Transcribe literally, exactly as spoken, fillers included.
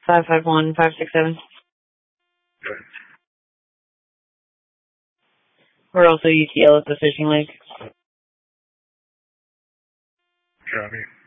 five five one, five six seven. Okay. We're also U T L at the fishing lake. Copy.